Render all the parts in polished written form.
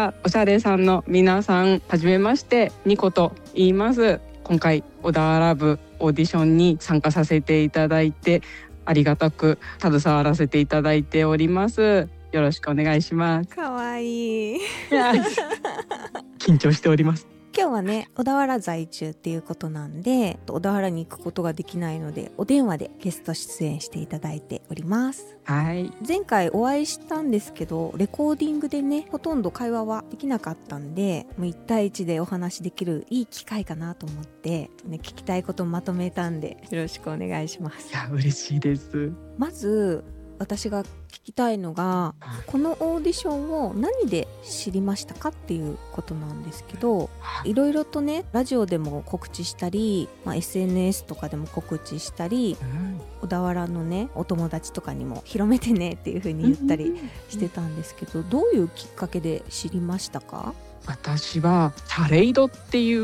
はおしゃれさんの皆さん、はじめまして、ニコと言います。今回小田原部オーディションに参加させていただいて、ありがたく携わらせていただいております。よろしくお願いします。 かわいい緊張しております。 今日はね、小田原在住っていうことなんで、小田原に行くことができないので、お電話でゲスト出演していただいております。 はい。 前回お会いしたんですけど、レコーディングでね、ほとんど会話はできなかったんで、もう1対1でお話できるいい機会かなと思って、ね、聞きたいことまとめたんで、よろしくお願いします。 いや、嬉しいです。 まず私が聞きたいのが、このオーディションを何で知りましたかっていうことなんですけど、いろいろとね、ラジオでも告知したり、SNS とかでも告知したり、小田原のねお友達とかにも広めてねっていう風に言ったりしてたんですけど、どういうきっかけで知りましたか？ 私はチャレイドっていう、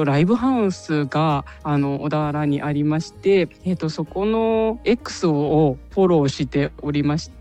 ライブハウスが小田原にありまして、そこの X をフォローしておりまして、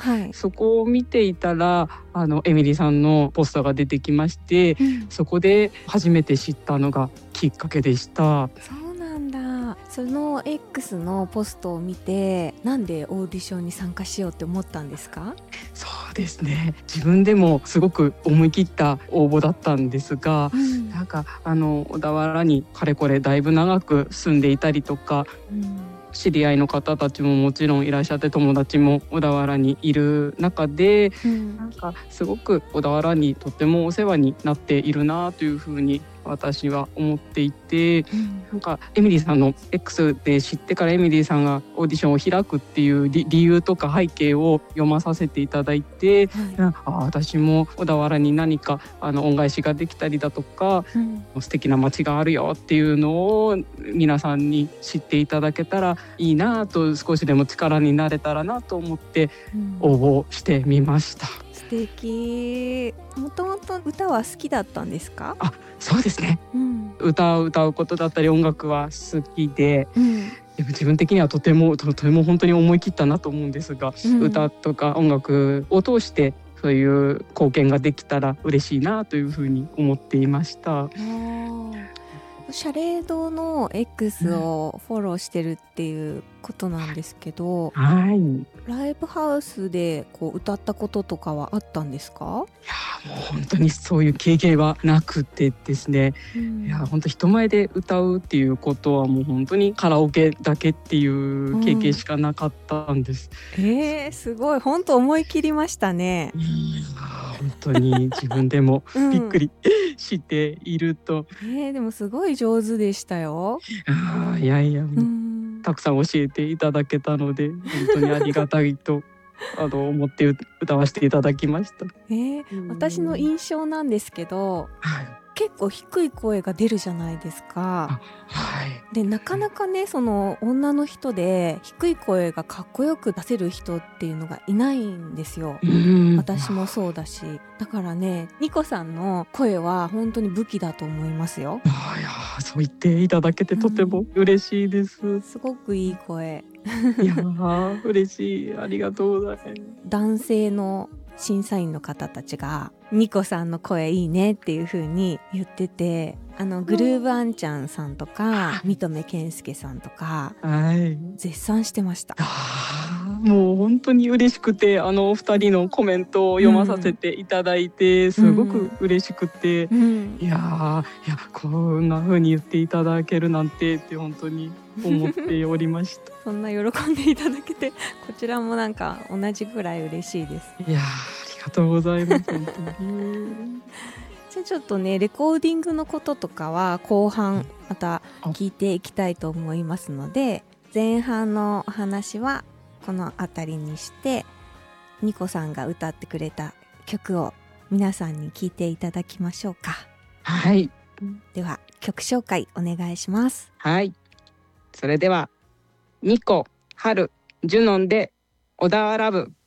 はい、 そこを見ていたらエミリーさんのポスターが出てきまして、そこで初めて知ったのがきっかけでした。 そうなんだ。その X のポストを見て、なんでオーディションに参加しようって思ったんですか？ そうですね、自分でもすごく思い切った応募だったんですが、なんか小田原にかれこれだいぶ長く住んでいたりとか、知り合いの方たちももちろんいらっしゃって、友達も小田原にいる中で、なんかすごく小田原にとってもお世話になっているなというふうに私は思っていて、なんかエミリーさんの X で知ってから、エミリーさんがオーディションを開くっていう理由とか背景を読まさせていただいて、私も小田原に何か恩返しができたりだとか、素敵な街があるよっていうのを皆さんに知っていただけたらいいなと、少しでも力になれたらなと思って応募してみました。 素敵。もともと歌は好きだったんですか？ そうですね、歌を歌うことだったり音楽は好きで、でも自分的にはとても本当に思い切ったなと思うんですが、歌とか音楽を通してそういう貢献ができたら嬉しいなというふうに思っていました。 シャレードの X をフォローしてるっていうことなんですけど、ライブハウスでこう歌ったこととかはあったんですか？ もう本当にそういう経験はなくてですね、いや本当人前で歌うっていうことはもう本当にカラオケだけっていう経験しかなかったんです。 すごい、本当思い切りましたね。 本当に自分でもびっくりしていると。 でもすごい上手でしたよ。 いやいや、たくさん教えていただけたので本当にありがたいと思って歌わせていただきました。 私の印象なんですけど、結構低い声が出るじゃないですか。でなかなかね、その女の人で低い声がかっこよく出せる人っていうのがいないんですよ。私もそうだし、だからね、ニコさんの声は本当に武器だと思いますよ。 そう言っていただけてとても嬉しいです。 すごくいい声。 いや嬉しい、ありがとうございます。 男性の審査員の方たちがニコさんの声いいねっていう風に言ってて、グルーヴアンちゃんさんとか三留健介さんとか、絶賛してました。 もう本当に嬉しくて、お二人のコメントを読まさせていただいて、すごく嬉しくて、いやこんな風に言っていただけるなんてって本当に思っておりましたそんな喜んでいただけて、こちらもなんか同じぐらい嬉しいです。 いやありがとうございます本当にじゃあちょっとね、レコーディングのこととかは後半また聞いていきたいと思いますので、前半のお話はこの辺りにして、ニコさんが歌ってくれた曲を皆さんに聴いていただきましょうか。では曲紹介お願いします。 それではニコ、ハル、ジュノンで小田原部。